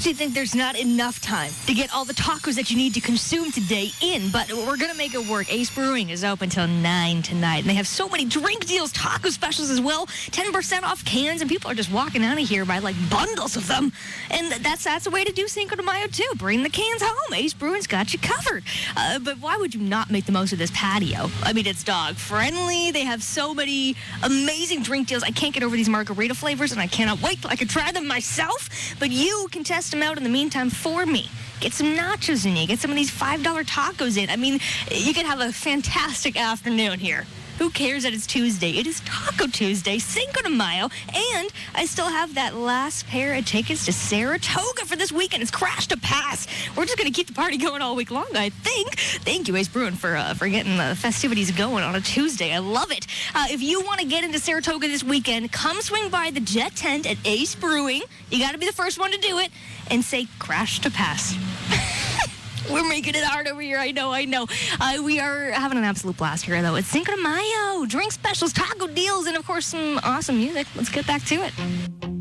actually think there's not enough time to get all the tacos that you need to consume today in, but we're going to make it work. Ace Brewing is open till 9 tonight, and they have so many drink deals, taco specials as well, 10% off cans, and people are just walking out of here by like bundles of them. And that's a way to do Cinco de Mayo too. Bring the cans home. Ace Brewing's got you covered. But why would you not make the most of this patio? I mean, it's dog friendly. They have so many amazing drink deals. I can't get over these margarita flavors, and I cannot wait till I can try them myself. But you can test them out in the meantime for me. Get some nachos in you. Get some of these $5 tacos in. I mean, you can have a fantastic afternoon here. Who cares that it's Tuesday? It is Taco Tuesday, Cinco de Mayo, and I still have that last pair of tickets to Saratoga for this weekend. It's Crash to Pass. We're just going to keep the party going all week long, I think. Thank you, Ace Brewing, for getting the festivities going on a Tuesday. I love it. If you want to get into Saratoga this weekend, come swing by the Jet Tent at Ace Brewing. You got to be the first one to do it and say Crash to Pass. We're making it hard over here. I know. We are having an absolute blast here, though. It's Cinco de Mayo, drink specials, taco deals, and, of course, some awesome music. Let's get back to it.